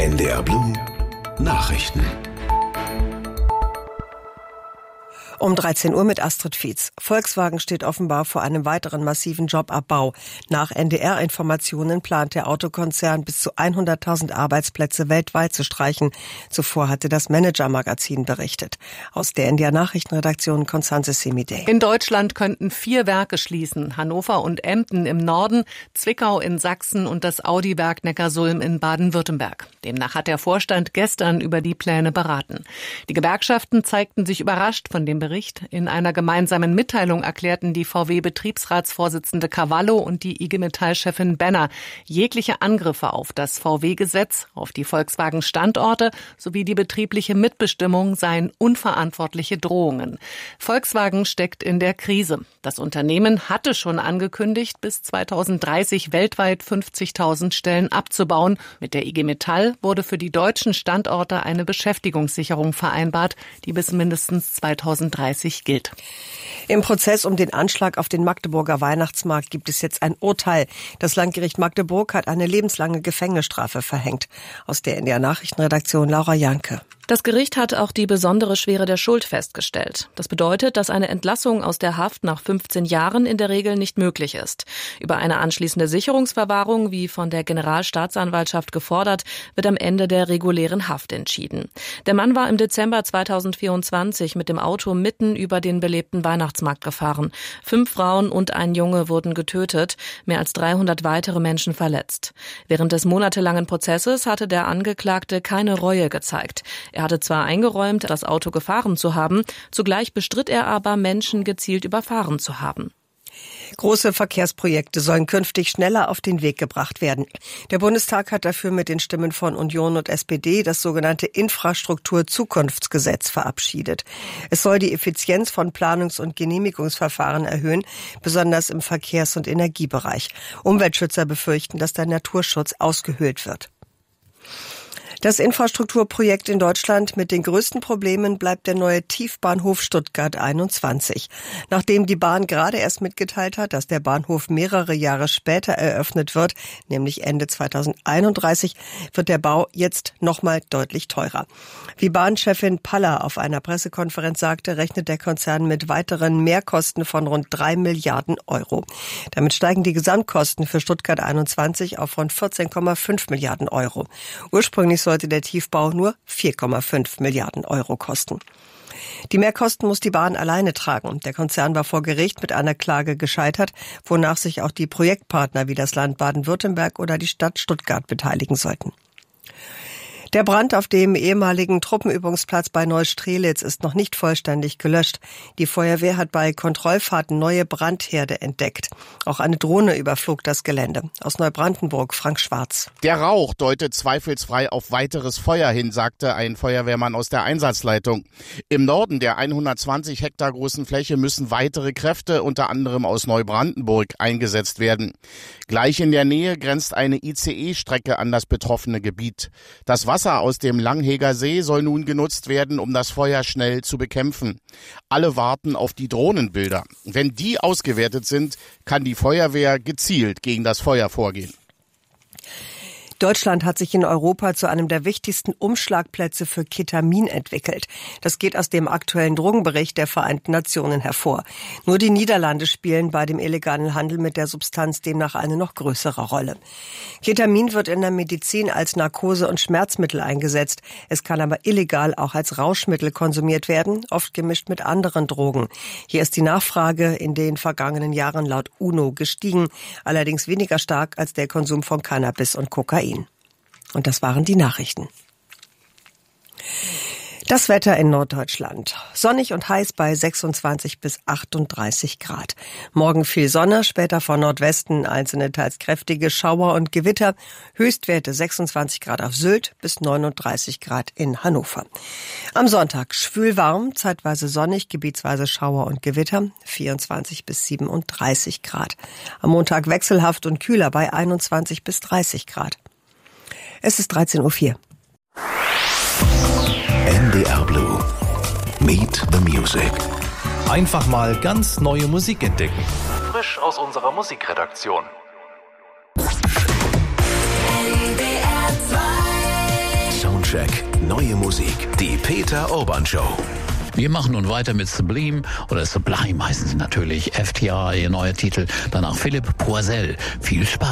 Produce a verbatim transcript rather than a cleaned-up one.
N D R Blue Nachrichten. Um dreizehn Uhr mit Astrid Fietz. Volkswagen steht offenbar vor einem weiteren massiven Jobabbau. Nach N D R-Informationen plant der Autokonzern bis zu hunderttausend Arbeitsplätze weltweit zu streichen. Zuvor hatte das Manager-Magazin berichtet. Aus der N D R-Nachrichtenredaktion Constanze Semidey. In Deutschland könnten vier Werke schließen. Hannover und Emden im Norden, Zwickau in Sachsen und das Audi-Werk Neckarsulm in Baden-Württemberg. Demnach hat der Vorstand gestern über die Pläne beraten. Die Gewerkschaften zeigten sich überrascht von dem Bericht. In einer gemeinsamen Mitteilung erklärten die V W-Betriebsratsvorsitzende Cavallo und die I G Metall-Chefin Benner, jegliche Angriffe auf das V W-Gesetz, auf die Volkswagen-Standorte sowie die betriebliche Mitbestimmung seien unverantwortliche Drohungen. Volkswagen steckt in der Krise. Das Unternehmen hatte schon angekündigt, bis zweitausenddreißig weltweit fünfzigtausend Stellen abzubauen. Mit der I G Metall wurde für die deutschen Standorte eine Beschäftigungssicherung vereinbart, die bis mindestens zweitausenddreißig gilt. Im Prozess um den Anschlag auf den Magdeburger Weihnachtsmarkt gibt es jetzt ein Urteil. Das Landgericht Magdeburg hat eine lebenslange Gefängnisstrafe verhängt. Aus der N D R-Nachrichtenredaktion Laura Janke. Das Gericht hat auch die besondere Schwere der Schuld festgestellt. Das bedeutet, dass eine Entlassung aus der Haft nach fünfzehn Jahren in der Regel nicht möglich ist. Über eine anschließende Sicherungsverwahrung, wie von der Generalstaatsanwaltschaft gefordert, wird am Ende der regulären Haft entschieden. Der Mann war im Dezember zweitausendvierundzwanzig mit dem Auto mitten über den belebten Weihnachtsmarkt gefahren. Fünf Frauen und ein Junge wurden getötet, mehr als dreihundert weitere Menschen verletzt. Während des monatelangen Prozesses hatte der Angeklagte keine Reue gezeigt. Er hatte zwar eingeräumt, das Auto gefahren zu haben, zugleich bestritt er aber, Menschen gezielt überfahren zu haben. Große Verkehrsprojekte sollen künftig schneller auf den Weg gebracht werden. Der Bundestag hat dafür mit den Stimmen von Union und S P D das sogenannte Infrastrukturzukunftsgesetz verabschiedet. Es soll die Effizienz von Planungs- und Genehmigungsverfahren erhöhen, besonders im Verkehrs- und Energiebereich. Umweltschützer befürchten, dass der Naturschutz ausgehöhlt wird. Das Infrastrukturprojekt in Deutschland mit den größten Problemen bleibt der neue Tiefbahnhof Stuttgart einundzwanzig. Nachdem die Bahn gerade erst mitgeteilt hat, dass der Bahnhof mehrere Jahre später eröffnet wird, nämlich Ende zweitausendeinunddreißig, wird der Bau jetzt nochmal deutlich teurer. Wie Bahnchefin Paller auf einer Pressekonferenz sagte, rechnet der Konzern mit weiteren Mehrkosten von rund drei Milliarden Euro. Damit steigen die Gesamtkosten für Stuttgart einundzwanzig auf rund vierzehn Komma fünf Milliarden Euro. Ursprünglich sollte der Tiefbau nur vier Komma fünf Milliarden Euro kosten. Die Mehrkosten muss die Bahn alleine tragen. Der Konzern war vor Gericht mit einer Klage gescheitert, wonach sich auch die Projektpartner wie das Land Baden-Württemberg oder die Stadt Stuttgart beteiligen sollten. Der Brand auf dem ehemaligen Truppenübungsplatz bei Neustrelitz ist noch nicht vollständig gelöscht. Die Feuerwehr hat bei Kontrollfahrten neue Brandherde entdeckt. Auch eine Drohne überflog das Gelände. Aus Neubrandenburg, Frank Schwarz. Der Rauch deutet zweifelsfrei auf weiteres Feuer hin, sagte ein Feuerwehrmann aus der Einsatzleitung. Im Norden der hundertzwanzig Hektar großen Fläche müssen weitere Kräfte, unter anderem aus Neubrandenburg, eingesetzt werden. Gleich in der Nähe grenzt eine I C E-Strecke an das betroffene Gebiet. Das Wasser Wasser aus dem Langheger See soll nun genutzt werden, um das Feuer schnell zu bekämpfen. Alle warten auf die Drohnenbilder. Wenn die ausgewertet sind, kann die Feuerwehr gezielt gegen das Feuer vorgehen. Deutschland hat sich in Europa zu einem der wichtigsten Umschlagplätze für Ketamin entwickelt. Das geht aus dem aktuellen Drogenbericht der Vereinten Nationen hervor. Nur die Niederlande spielen bei dem illegalen Handel mit der Substanz demnach eine noch größere Rolle. Ketamin wird in der Medizin als Narkose- und Schmerzmittel eingesetzt. Es kann aber illegal auch als Rauschmittel konsumiert werden, oft gemischt mit anderen Drogen. Hier ist die Nachfrage in den vergangenen Jahren laut UNO gestiegen, allerdings weniger stark als der Konsum von Cannabis und Kokain. Und das waren die Nachrichten. Das Wetter in Norddeutschland. Sonnig und heiß bei sechsundzwanzig bis achtunddreißig Grad. Morgen viel Sonne, später von Nordwesten einzelne teils kräftige Schauer und Gewitter. Höchstwerte sechsundzwanzig Grad auf Sylt bis neununddreißig Grad in Hannover. Am Sonntag schwül warm, zeitweise sonnig, gebietsweise Schauer und Gewitter, vierundzwanzig bis siebenunddreißig Grad. Am Montag wechselhaft und kühler bei einundzwanzig bis dreißig Grad. Es ist dreizehn Uhr vier. N D R Blue. Meet the Music. Einfach mal ganz neue Musik entdecken. Frisch aus unserer Musikredaktion. N D R zwei Soundcheck. Neue Musik. Die Peter Urban Show. Wir machen nun weiter mit Sublime oder Sublime heißen sie natürlich. F T R, ihr neuer Titel. Danach Philipp Poisel. Viel Spaß.